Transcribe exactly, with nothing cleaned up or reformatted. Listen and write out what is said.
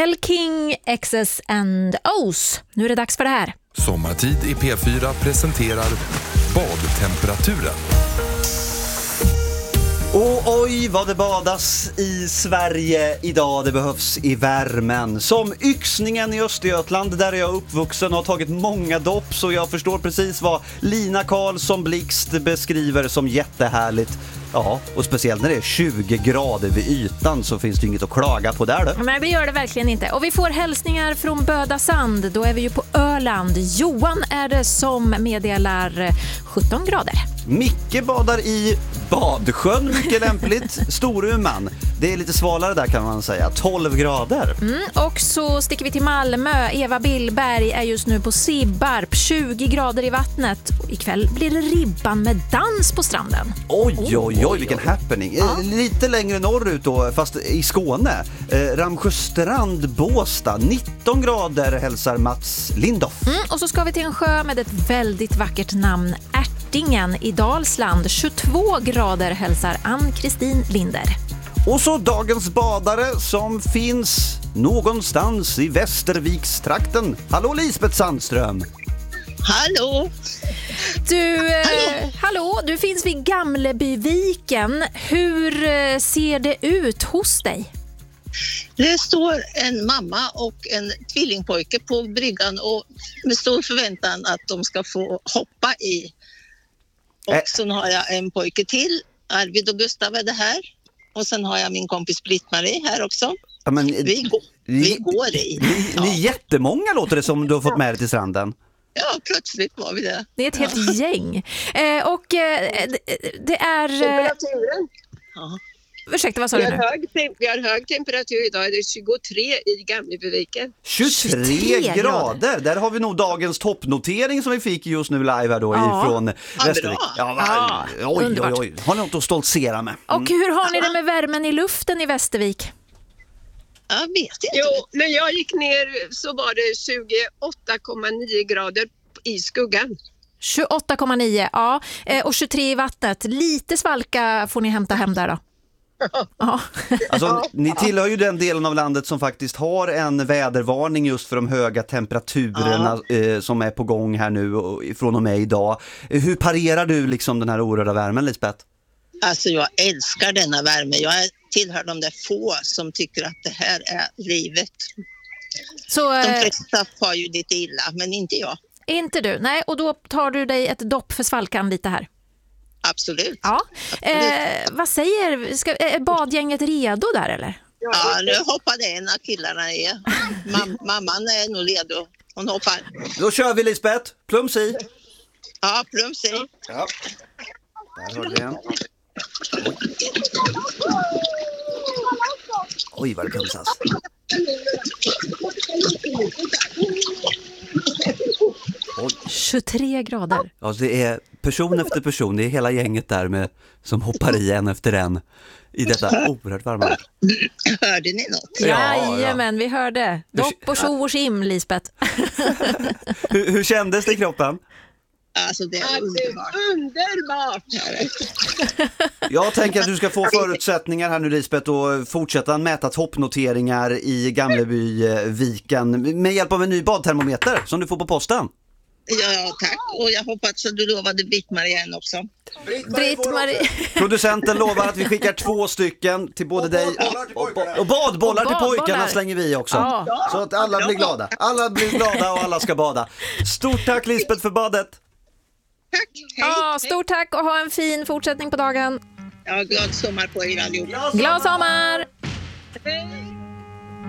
Elle King, X's and O's. Nu är det dags för det här. Sommartid i P fyra presenterar badtemperaturen. Och oj vad det badas i Sverige idag, det behövs i värmen. Som Yxningen i Östergötland där jag är uppvuxen och har tagit många dopp, så jag förstår precis vad Lina Karlsson Blixt beskriver som jättehärligt. Ja, och speciellt när det är tjugo grader vid ytan så finns det inget att klaga på där då. Men vi gör det verkligen inte. Och vi får hälsningar från Bödasand, då är vi ju på Öland. Johan är det som meddelar sjutton grader. Micke badar i Badsjön, mycket lämpligt. Storuman, det är lite svalare där kan man säga, tolv grader. Mm, och så sticker vi till Malmö. Eva Billberg är just nu på Sibbarp, tjugo grader i vattnet. Och ikväll blir det ribban med dans på stranden. Oj, oj, oj, vilken happening. Ja. Lite längre norrut då, fast i Skåne. Eh, Ramsjöstrand, Båstad, nitton grader hälsar Mats Lindhoff. Mm, och så ska vi till en sjö med ett väldigt vackert namn, Ärtingen i Dalsland. tjugotvå grader hälsar Ann-Kristin Linder. Och så dagens badare som finns någonstans i Västervikstrakten. Hallå Lisbeth Sandström. Hallå. Du, eh, hallå. hallå, du finns vid Gamlebyviken. Hur eh, ser det ut hos dig? Det står en mamma och en tvillingpojke på bryggan och med stor förväntan att de ska få hoppa i. Och Ä- så har jag en pojke till, Arvid och Gustav är det här. Och sen har jag min kompis Britt-Marie här också. Ja, men, vi, går, vi, vi går i. Ni, ja. ni är jättemånga låter det som du har fått med dig till stranden. Ja, plötsligt var vi det. Det är ett helt ja. gäng. Eh, och eh, det är... Temperaturen. Ja. Ursäkta, vad sa vi du nu? Har hög tem- vi har hög temperatur idag, det är tjugotre i Gamlebyviken. tjugotre, tjugotre grader, där har vi nog dagens toppnotering som vi fick just nu live här då ja. ifrån ja, Västervik. Ja, ja, oj, oj, oj. Har ni något att stoltsera med? Mm. Och hur har ni det med värmen i luften i Västervik? Jag vet inte. Jo, när jag gick ner så var det tjugoåtta komma nio grader i skuggan. tjugoåtta komma nio, ja. Och tjugotre i vattnet. Lite svalka får ni hämta hem där då. Ja. Alltså, ni tillhör ju den delen av landet som faktiskt har en vädervarning just för de höga temperaturerna ja. eh, som är på gång här nu och, från och med idag. Hur parerar du liksom den här oerhörda värmen, Lisbeth? Alltså jag älskar denna värme. Jag tillhör de där få som tycker att det här är livet. Så, de flesta har ju lite illa, men inte jag. Inte du, nej. Och då tar du dig ett dopp för svalkan lite här. Absolut. Ja. Absolut. Eh, vad säger, ska, är badgänget redo där eller? Ja, nu hoppade en av killarna i. Mam- mamman är nog redo. Hon hoppar. Då kör vi Lisbeth. Plums i. Ja, plums i. Ja. Där har vi en. Oj, vad det plumsas. Oj. tjugotre grader. Ja, det är person efter person. Det är hela gänget där med, som hoppar i en efter en i detta oerhört varma. Hörde ni något? Jajamän, ja, ja. Vi hörde. Dopp och tjo och tjim, Lisbeth. hur, hur kändes det i kroppen? Alltså det är underbart. Underbart. Jag tänker att du ska få förutsättningar här nu Lisbeth och fortsätta mäta toppnoteringar i Gamlebyviken med hjälp av en ny badtermometer som du får på posten. Ja, tack. Och jag hoppas att du lovade Britt-Marie en också. Britt-Marie. Producenten lovar att vi skickar två stycken till både dig och, och, och badbollar och till pojkarna slänger vi också. Ja. Så att alla blir glada. Alla blir glada och alla ska bada. Stort tack Lisbeth för badet. Tack. Hej. Ja, stort tack och ha en fin fortsättning på dagen. Ja, glad sommar på er allihop. Glad sommar! Hej.